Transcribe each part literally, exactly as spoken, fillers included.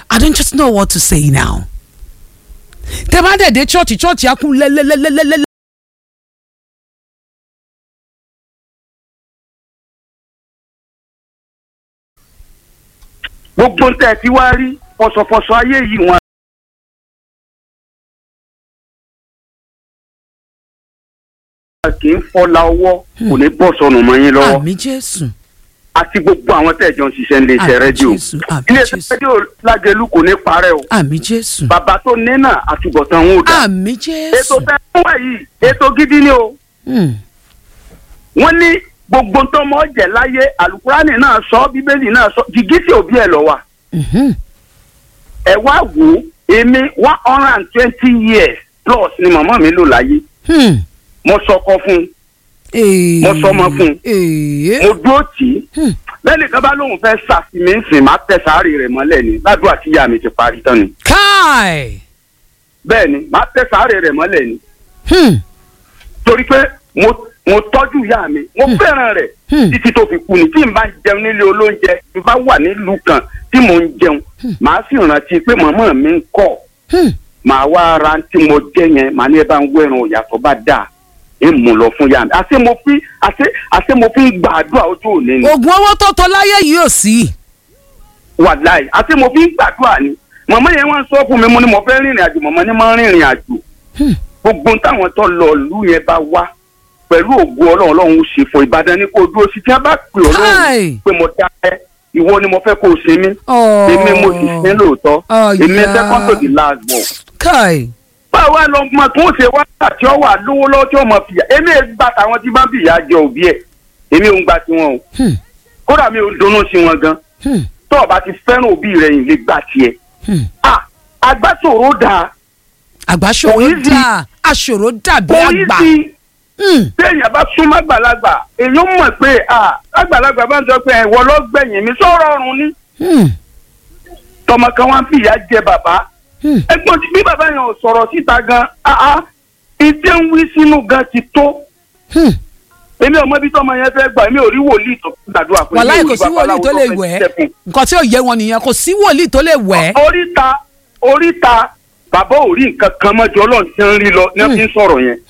I don't just know what to say now. Tẹ́ bá dẹ̀ dé church church á kún lẹ́lẹ́lẹ́lẹ́lẹ́. gbogbo tẹ́ ti wá rí fọsọfọsọ ayé yìí wọn. kì í fọlá ọwọ́ kò ní bọ́ sọnù mọ́ yín lọ́wọ́. Àmín Jésù. àti gbogbo àwọn tẹ́ jọ ń ṣiṣẹ́ ní iléeṣẹ́ rédíò. iléeṣẹ́ rédíò Lágelú kò ní parẹ́ o. Àmín Jésù. bàbá tó ní náà àtúbọ̀tán wọn ò dá. Àmín Jésù. ètò fẹ́ fún wa yìí ètò gidi ni o. wọ́n ní gbogbo tó mọ́ jẹ́ láyé àlùkùránì náà sọ bíbélì náà sọ jìgìtì òbí ẹ̀ lọ wa. ẹ wá wò ó èmi one hundred and twenty years plus ni màmá mi lò láyé. mo sọkọ fún un mo sọmọ fún un mo dúró tì í bẹ́ẹ̀ nìkan bá lóun fẹ́ ṣàfihàn ìsìn máa tẹ sáré rẹ̀ mọ́lẹ̀ ni ládùúgbò àti ìyá mi ti parí tán ni. káì. bẹ́ẹ̀ ni máa tẹ sáré rẹ̀ mọ́lẹ̀ ni. torí pé mo mo tọ́jú ìyá mi mo fẹ́ràn rẹ̀ títí tó fi kú ni tí n bá jẹun nílé olóúnjẹ tí n bá wà nílùú kan tí mò ń jẹun màá sì rántí pé màmá mi ń kọ́ màá wá ra tí mo jẹ yẹn màá ní ẹ bá ń wẹ̀rùn òyàtọ̀ bá dáa ń mú lọ fún yá mi àṣé mo fi àṣé àṣé mo fi ń gbàdúrà ojú òní ni. oògùn owó tó tọ́ láyé yìí ò sí. wàláì àṣé mo fi ń gbàdúrà ni màmá yẹn wọ́n sọ fún mi mo ní mo fẹ́ rìnrìn àjò màmá ní máa ń rìnrìn àjò gbogbo táwọn tó lọ ìlú yẹn bá wá pẹ̀lú ògùn ọlọ́run ọlọ́run ó ṣe fún Ìbàdàn ní kó dúró sí tí wọ́n bá pè ọlọ́run pé mo dá ẹ ìwọ ni mo fẹ́ kó o ṣe mí èmi mo sì ṣe lóòótọ́ èmi second to the last one. báwa lọ mọ tó ń ṣe wá àti ọwọ́ àlówó lọ́wọ́ tí wọ́n mọ fìyà èmi gba tàwọn tí bá ń fìyà jẹ òbí ẹ̀ èmi ò ń gba tiwọn o kódà mi ò ń dunnú sí wọn gan tó o bá ti fẹ́ràn òbí rẹ̀ yìí lè gbà tiẹ̀. àgbàsòro dáa. àgbàsòro dáa aṣòro dàbí àgbà. téèyàn bá súnmọ́ àgbàlagbà èèyàn mọ̀ pé àgbàlagbà bá ń sọ pé ẹ̀wọ̀ lọ́gbẹ̀yìn mi sọ̀rọ̀ ọ̀run ni. tọmọ kan wá ń fìyà jẹ bàbá ẹ̀gbọ́n tí bí bàbá yẹn ò sọ̀rọ̀ síta gan ìdí ń wí sínú gan ti tó. èmi ò mọ ibi tọmọ yẹn fẹ́ gbà èmi ò rí wòlíì tó gbàdúrà pé wàláì kò sí wòlíì tó lè wẹ̀ nǹkan tí ò yẹ wọn nìyẹn kò sí wòlíì tó lè wẹ̀. oríta oríta bàbá ò rí nǹkan kan mọ́jọ́ ọlọ́run ti ń rí lọ ní wọ́n ti ń sọ̀rọ̀ yẹn.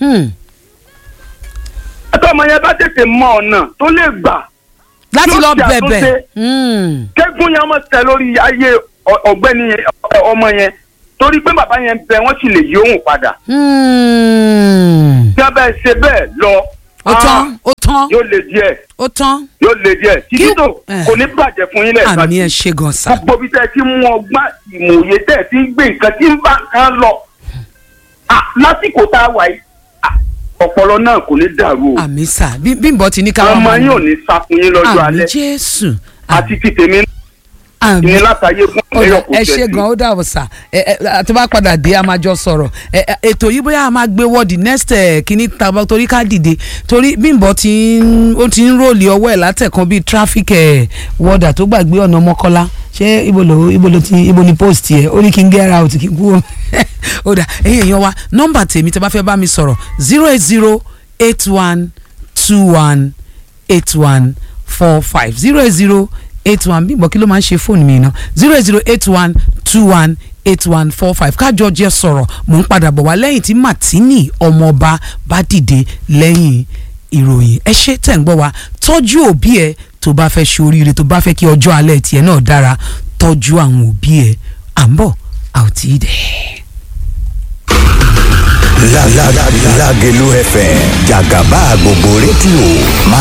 tọmọ yẹn bá tètè mọ ọ̀nà tó lè gbà láti lọ bẹ̀bẹ̀. kẹ́gùn yẹn mọ̀ tẹ lórí ayé ọ̀gbẹ́ni ọmọ yẹn torí pé bàbá yẹn bẹ wọ́n sì lè yí òun padà. tí wọ́n bá ṣe bẹ́ẹ̀ lọ ó tán ó tán yóò lè díẹ̀ ó tán yóò lè díẹ̀ títí tó kò ní bàjẹ́ fún yín lẹ́ẹ̀kan. àmì ẹ̀ ṣe gan sa. gbogbo bí tẹ́ ti mú ọgbà ìmòye tẹ́ ti ń gbé nǹkan tí ń bá nǹkan lọ lásìkò tá a wà yìí ọpọlọ náà kò ní dàrú o. àmì sà Bímbọ́ ti ní káwọn ọmọ yín ò ní sá fún yín lọ́jọ́ alẹ́. àmì Jésù. àti ti tèmi ní látàyè fún ẹyọ kò tẹ̀sí. ẹ ṣe gan ó dàbọ̀ sà tó bá padà dé a máa jọ sọ̀rọ̀ ètò yìí bóyá a máa gbé wọ́ọ̀dì next kìíní tàbá torí ká dìde torí Bímbọ́ ti ń ó ti ń rólì ọwọ́ ẹ̀ látẹ̀kan bíi traffic wọ́ọ̀dà tó gbàgbé ọ̀nà Mọ́kọ́lá ṣé ibo lo ibo lo ti ibo ni post yẹ ó ní kí n get out kí n kú ó dà ẹ̀yin èèyàn wa nọ́mbà tèmi tẹ́ bá fẹ́ bá mi sọ̀rọ̀ zero eight zero eight one two one eight one four five zero eight zero eight one Bímbọ́ kí ló máa ń ṣe fóònù mi náà zero eight zero eight one two one eight one four five kájọ jẹ́ sọ̀rọ̀ mò ń padà bọ̀ wá lẹ́yìn tí Martini ọmọọba bá dìde lẹ́yìn ìròyìn ẹ ṣé tẹ̀ ń gbọ́ wa tọ́jú òbí ẹ tó bá fẹ́ ṣe oríire tó bá fẹ́ kí ọjọ́ alẹ́ tiẹ̀ náà dára tọ́jú àwọn òbí ẹ à ń bọ̀ àwòtí dẹ̀. Lágelú F M jàgàbá gbogbo rédíò máa.